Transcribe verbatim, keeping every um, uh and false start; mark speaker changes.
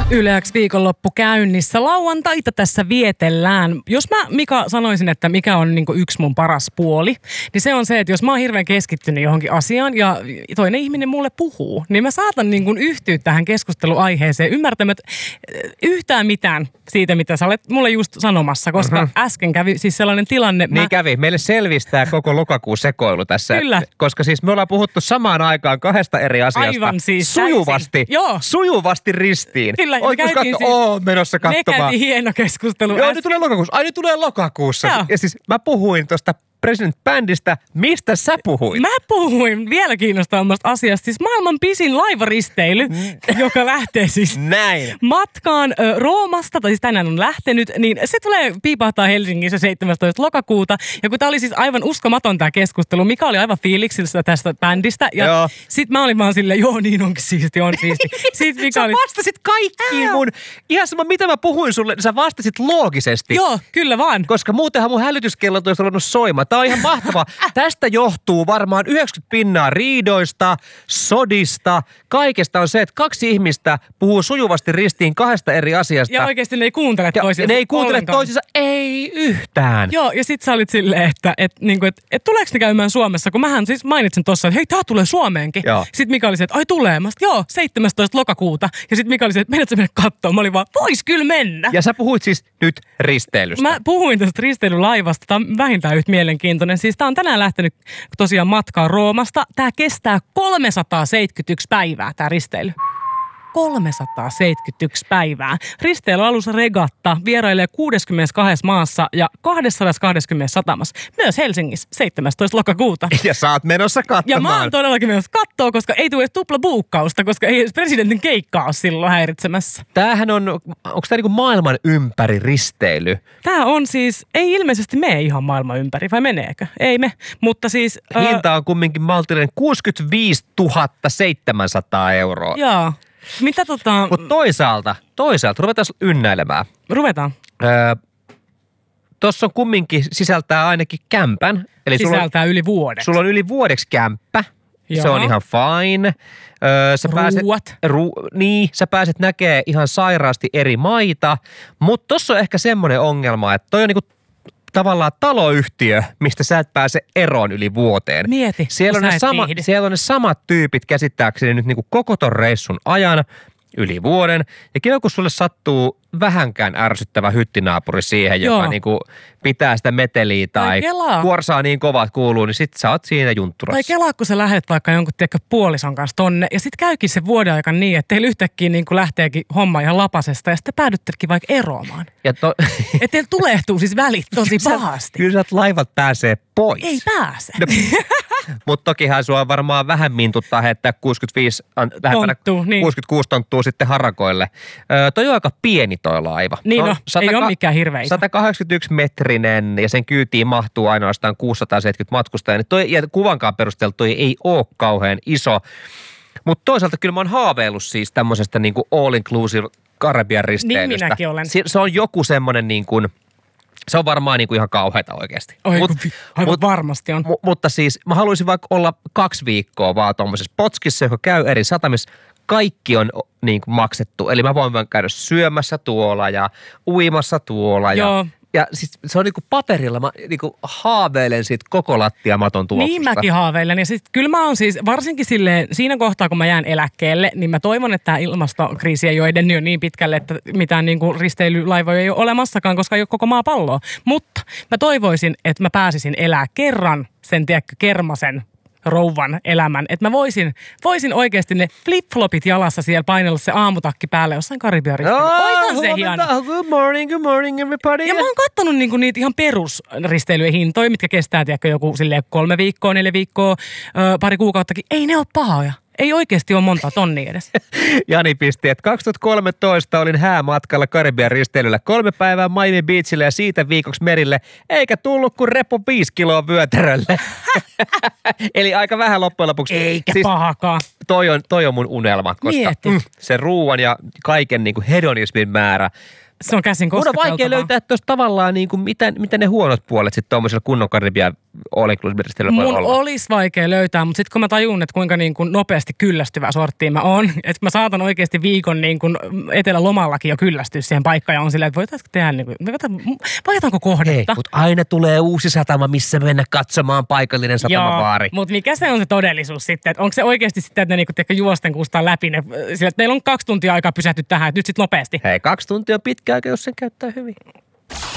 Speaker 1: Yle X viikonloppu käynnissä. Lauantaita tässä vietellään. Jos mä, Mika, sanoisin, että mikä on niin kuin yksi mun paras puoli, niin se on se, että jos mä oon hirveän keskittynyt johonkin asiaan ja toinen ihminen mulle puhuu, niin mä saatan niin kuin yhtyä tähän keskusteluaiheeseen ymmärtämättä yhtään mitään siitä, mitä sä olet mulle just sanomassa, koska uh-huh. äsken kävi siis sellainen tilanne.
Speaker 2: Niin
Speaker 1: mä...
Speaker 2: kävi. Meille selvistää koko lokakuun sekoilu tässä.
Speaker 1: Kyllä.
Speaker 2: Et, koska siis me ollaan puhuttu samaan aikaan kahdesta eri asiasta.
Speaker 1: Aivan siis.
Speaker 2: Sujuvasti.
Speaker 1: Joo.
Speaker 2: Sujuvasti ristiin.
Speaker 1: Kyllä.
Speaker 2: Oikeus katso, siis, oo, menossa katsomaan.
Speaker 1: Me käytiin hieno keskustelu.
Speaker 2: Joo, nyt tulee lokakuussa. Ai, nyt tulee lokakuussa. Joo. Ja siis mä puhuin tuosta President-bändistä. Mistä sä puhuit?
Speaker 1: Mä puhuin vielä kiinnostavammasta asiasta. Siis maailman pisin laivaristeily, mm. joka lähtee siis
Speaker 2: Näin.
Speaker 1: matkaan ö, Roomasta, tai siis tänään on lähtenyt, niin se tulee piipahtaa Helsingissä seitsemästoista lokakuuta. Ja kun tää oli siis aivan uskomaton tää keskustelu, Mika oli aivan fiiliksissä tästä bändistä. Ja sit mä olin vaan silleen, joo niin onkin siisti, on siisti. Sit Mika
Speaker 2: sä
Speaker 1: oli...
Speaker 2: vastasit kaikkiin mun, ihan sama mitä mä puhuin sulle, sä vastasit loogisesti.
Speaker 1: Joo, kyllä vaan.
Speaker 2: Koska muutenhan mun hälytyskellot olisi ruvennut soimaan. Tämä on ihan mahtavaa. Tästä johtuu varmaan yhdeksänkymmentä pinnaa riidoista, sodista. Kaikesta on se, että kaksi ihmistä puhuu sujuvasti ristiin kahdesta eri asiasta.
Speaker 1: Ja oikeasti ne ei kuuntele toisiaan.
Speaker 2: Ne ei kuuntele toisiinsa, ei yhtään.
Speaker 1: Joo, ja sit sä olit silleen, että et, niinku, et, et tuleeko ne käymään Suomessa? Kun mähän siis mainitsin tossa, että hei, tää tulee Suomeenkin.
Speaker 2: Joo.
Speaker 1: Sitten Mika oli se, että ai tulee. Mä sit, joo, seitsemästoista lokakuuta. Ja sit Mika oli se, että menet sä mennä kattoon. Mä olin vaan, vois kyllä mennä.
Speaker 2: Ja sä puhuit siis nyt risteilystä.
Speaker 1: Mä puhuin tästä risteilylaivasta. Tää on vähintään yhtä mielenkiintoinen. Siis tää on tänään lähtenyt tosiaan matkaan Roomasta. Tää kestää kolmesataaseitsemänkymmentäyksi päivää tää risteily. kolmesataaseitsemänkymmentäyksi päivää. Risteilyalus Regatta vierailee kuudessakymmenessäkahdessa maassa ja kaksisataakaksikymmentä satamassa. Myös Helsingissä seitsemästoista lokakuuta.
Speaker 2: Ja sä oot menossa katsomaan.
Speaker 1: Ja mä oon todellakin menossa kattoo, koska ei tule tupla buukkausta, koska ei edes presidentin keikkaa ole silloin häiritsemässä.
Speaker 2: Tämähän on, onko tää niinku maailman ympäri risteily?
Speaker 1: Tää on siis, ei ilmeisesti mene ihan maailman ympäri, vai meneekö? Ei me, mutta siis...
Speaker 2: Hinta on kumminkin maltillinen kuusikymmentäviisituhatta seitsemänsataa euroa.
Speaker 1: Joo. Mitä tota...
Speaker 2: Mutta toisaalta, toisaalta, ruvetaan ynnäilemään.
Speaker 1: Ruvetaan.
Speaker 2: Öö, Tuossa on kumminkin, sisältää ainakin kämpän. Eli
Speaker 1: sisältää
Speaker 2: sulla on,
Speaker 1: yli vuodeksi.
Speaker 2: Sulla on yli vuodeksi kämppä. Joo. Se on ihan fine. Öö, sä
Speaker 1: Ruuat.
Speaker 2: Pääset, ru, niin, sä pääset näkee ihan sairaasti eri maita. Mutta tuossa on ehkä semmoinen ongelma, että toi on niinku tavallaan taloyhtiö, mistä sä et pääse eroon yli vuoteen.
Speaker 1: Mieti,
Speaker 2: siellä on, ne sama, siellä on ne samat tyypit käsittääkseni nyt niinku koko ton reissun ajan yli vuoden. Ja kiva, kun sulle sattuu vähänkään ärsyttävä hyttinaapuri siihen, Joo. joka niinku pitää sitä meteliä tai, tai kuorsaa niin kovat kuuluu, niin sit sä oot siinä juntturassa.
Speaker 1: Tai kelaa, kun sä lähet vaikka jonkun tiedätkö, puolison kanssa tonne ja sit käykin se vuoden aika niin, että teillä yhtäkkiä niin kuin lähteekin homma ihan lapasesta ja sitten päädyttekin vaikka eroamaan. Ja to... että teillä tulehtuu siis välit tosi pahasti.
Speaker 2: Kyllä sä laivat pääsee pois.
Speaker 1: Ei pääse.
Speaker 2: No, mutta tokihan sua varmaan vähän mintuttaa heittää kuusikymmentäviisi,
Speaker 1: Tonttu, niin.
Speaker 2: kuusikymmentäkuusi tonttua sitten harakoille. Öö, toi on aika pieni toi laiva.
Speaker 1: Niin no, sata, ei ole mikään hirveä iso.
Speaker 2: sata kahdeksankymmentäyksi metrinen ja sen kyytiin mahtuu ainoastaan kuusisataaseitsemänkymmentä matkustajaa. Niin toi, ja kuvankaan perusteella toi ei ole kauhean iso. Mutta toisaalta kyllä mä oon haaveillut siis tämmöisestä niinku all-inclusive Karibian risteilystä.
Speaker 1: Niin minäkin olen.
Speaker 2: Se, se on joku semmoinen niin kuin... Se on varmaan niinku ihan kauheata oikeasti.
Speaker 1: Oi, mut, aivan mut, varmasti on.
Speaker 2: M- mutta siis mä haluaisin vaikka olla kaksi viikkoa vaan tuommoisessa potskissa, joka käy eri satamissa. Kaikki on niin kuin maksettu. Eli mä voin vaan käydä syömässä tuolla ja uimassa tuolla. Joo. Ja, ja siis se on niinku paperilla. Mä niinku haaveilen siitä koko lattiamaton tuoksusta.
Speaker 1: Niin mäkin haaveilen. Ja sitten kyllä mä oon siis varsinkin silleen, siinä kohtaa kun mä jään eläkkeelle, niin mä toivon, että tämä ilmastokriisi ei ole edennyt jo niin pitkälle, että mitään niinku risteilylaivoja ei ole olemassakaan, koska ei ole koko maapalloa. Mutta mä toivoisin, että mä pääsisin elää kerran sen, tiedätkö, kermasen rouvan elämän. Että mä voisin, voisin oikeasti ne flip-flopit jalassa siellä painella se aamutakki päälle jossain Karibian risteilyllä.
Speaker 2: Oh, se hieno. Good morning, good morning everybody.
Speaker 1: Ja mä oon kattonut niinku niitä ihan perusristeilyjen hintoja, mitkä kestää tiedätkö, joku silleen kolme viikkoa, neljä viikkoa, ö, pari kuukauttakin. Ei ne ole pahoja. Ei oikeasti ole monta tonnia edes.
Speaker 2: Jani pisti, että kaksituhattakolmetoista olin häämatkalla Karibian risteilyllä kolme päivää Miami Beachille ja siitä viikoksi merille, eikä tullut kuin repo viisi kiloa vyötärölle. Eli aika vähän loppujen lopuksi.
Speaker 1: Eikä siis pahakaan.
Speaker 2: Toi on, toi on mun unelma, koska mm, se ruuan ja kaiken niin kuin hedonismin määrä
Speaker 1: Se on käsin
Speaker 2: Mun on
Speaker 1: kosketeltavaa.
Speaker 2: vaikea löytää tuosta tavallaan, niin kuin, mitä, mitä ne huonot puolet sitten tuommoisella kunnon Karibian all-inclusive-risteilyllä voi
Speaker 1: Mun
Speaker 2: olla.
Speaker 1: olisi vaikea löytää, mutta sitten kun mä tajun, että kuinka niin kuin nopeasti kyllästyvä sorttia mä oon, että mä saatan oikeasti viikon niin kuin etelälomallakin jo kyllästyä siihen paikkaan ja on silleen, että voitaisiinko tehdä, niin kuin, vaihdetaanko kohdetta?
Speaker 2: Hei, mutta aina tulee uusi satama, missä mennä katsomaan paikallinen satamabaari.
Speaker 1: Joo, mutta mikä se on se todellisuus sitten? Että onko se oikeasti sitten, että ne niinku, teikö, juosten kustaa läpi ne, sillä, että meillä on kaksi tuntia aikaa pysähtyä tähän, että nyt sitten nopeasti.
Speaker 2: Hei, kaksi tuntia on pitkä aika, jos sen käyttää hyvin.